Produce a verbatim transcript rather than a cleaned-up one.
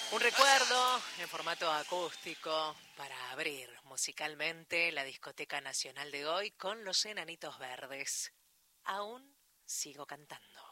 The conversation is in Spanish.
Un recuerdo en formato acústico para abrir musicalmente la Discoteca Nacional de hoy con los Enanitos Verdes. Aún sigo cantando.